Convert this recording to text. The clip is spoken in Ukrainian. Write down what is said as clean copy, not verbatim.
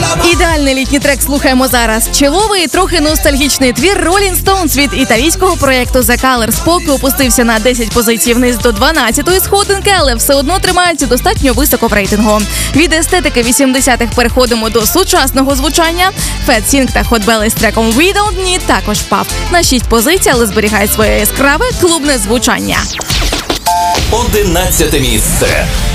Ідеальний літній трек слухаємо зараз. Чиловий і трохи ностальгічний твір Rolling Stones від італійського проєкту The Colors. Поки опустився на 10 позицій вниз до 12-ї сходинки, але все одно тримається достатньо високо в рейтингу. Від естетики 80-х переходимо до сучасного звучання. Fat Sing та Hot Belly з треком We Don't Need також впав на 6 позицій, але зберігає своє яскраве клубне звучання. 11 місце.